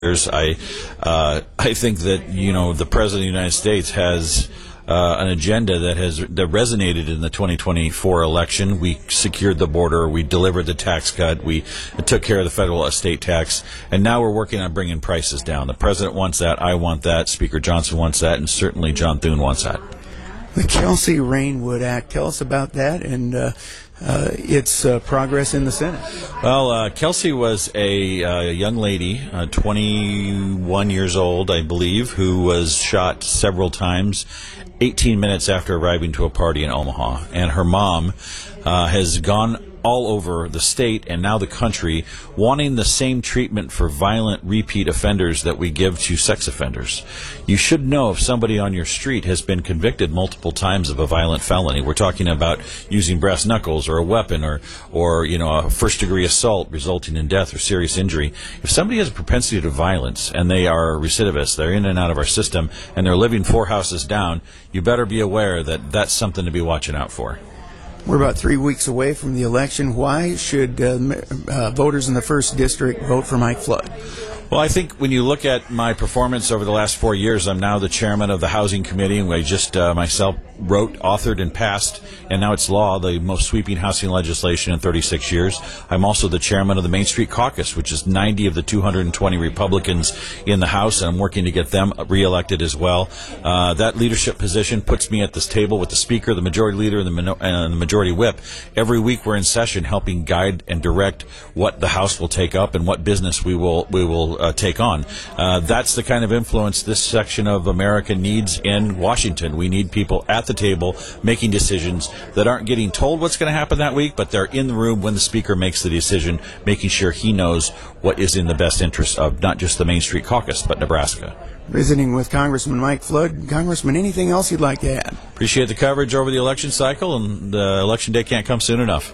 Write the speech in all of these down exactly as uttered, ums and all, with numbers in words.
I uh, I think that, you know, the President of the United States has uh, an agenda that has that resonated in the twenty twenty-four election. We secured the border, we delivered the tax cut, we took care of the federal estate tax, and now we're working on bringing prices down. The President wants that, I want that, Speaker Johnson wants that, and certainly John Thune wants that. The Kelsey-Rainwood Act, tell us about that and uh, uh, its uh, progress in the Senate. Well, uh, Kelsey was a uh, young lady, uh, twenty-one years old, I believe, who was shot several times eighteen minutes after arriving to a party in Omaha. And her mom uh, has gone all over the state and now the country wanting the same treatment for violent repeat offenders that we give to sex offenders. You should know if somebody on your street has been convicted multiple times of a violent felony. We're talking about using brass knuckles or a weapon or, or you know, a first-degree assault resulting in death or serious injury. If somebody has a propensity to violence and they are recidivists, they're in and out of our system, and they're living four houses down, you better be aware that that's something to be watching out for. We're about three weeks away from the election. Why should uh, uh, voters in the first district vote for Mike Flood? Well, I think when you look at my performance over the last four years, I'm now the chairman of the Housing Committee, and I just uh, myself wrote, authored, and passed, and now it's law, the most sweeping housing legislation in thirty-six years. I'm also the chairman of the Main Street Caucus, which is ninety of the two hundred twenty Republicans in the House, and I'm working to get them reelected as well. Uh, that leadership position puts me at this table with the Speaker, the Majority Leader, and the, Mino- and the Majority Whip. Every week we're in session helping guide and direct what the House will take up and what business we will we will uh, take on. Uh, that's the kind of influence this section of America needs in Washington. We need people at the table making decisions that aren't getting told what's going to happen that week, but they're in the room when the Speaker makes the decision, making sure he knows what is in the best interest of not just the Main Street Caucus, but Nebraska. Visiting with Congressman Mike Flood. Congressman, anything else you'd like to add? Appreciate the coverage over the election cycle, and the election day can't come soon enough.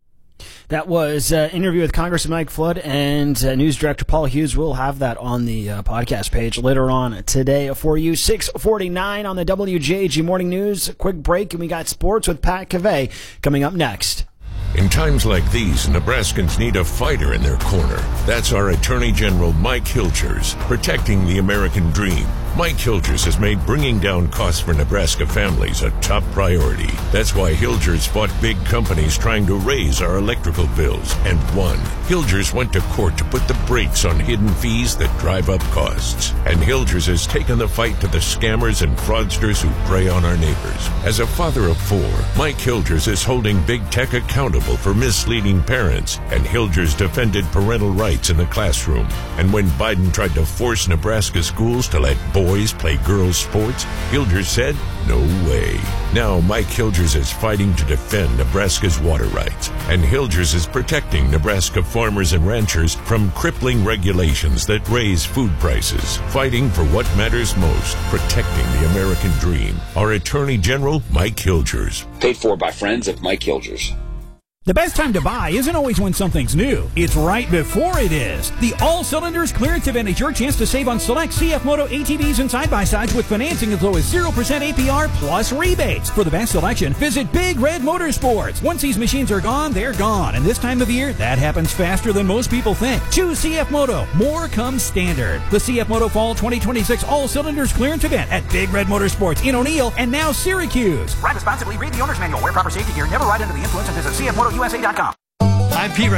That was an uh, interview with Congressman Mike Flood, and uh, News Director Paul Hughes. Will have that on the uh, podcast page later on today for you. six forty-nine on the W J G Morning News. A quick break, and we got sports with Pat Cavey coming up next. In times like these, Nebraskans need a fighter in their corner. That's our Attorney General Mike Hilgers, protecting the American dream. Mike Hilgers has made bringing down costs for Nebraska families a top priority. That's why Hilgers fought big companies trying to raise our electrical bills and won. Hilgers went to court to put the brakes on hidden fees that drive up costs. And Hilgers has taken the fight to the scammers and fraudsters who prey on our neighbors. As a father of four, Mike Hilgers is holding big tech accountable for misleading parents, and Hilgers defended parental rights in the classroom. And when Biden tried to force Nebraska schools to let boys play girls' sports, Hilgers said, no way. Now Mike Hilgers is fighting to defend Nebraska's water rights, and Hilgers is protecting Nebraska farmers and ranchers from crippling regulations that raise food prices, fighting for what matters most, protecting the American dream. Our Attorney General, Mike Hilgers. Paid for by friends of Mike Hilgers. The best time to buy isn't always when something's new. It's right before it is. The All Cylinders Clearance Event is your chance to save on select C F Moto A T Vs and side-by-sides with financing as low as zero percent A P R plus rebates. For the best selection, visit Big Red Motorsports. Once these machines are gone, they're gone. And this time of year, that happens faster than most people think. Choose C F Moto. More comes standard. The C F Moto Fall twenty twenty-six All Cylinders Clearance Event at Big Red Motorsports in O'Neill and now Syracuse. Ride responsibly. Read the owner's manual. Wear proper safety gear. Never ride under the influence and visit C F Moto U S A dot com. I'm Pete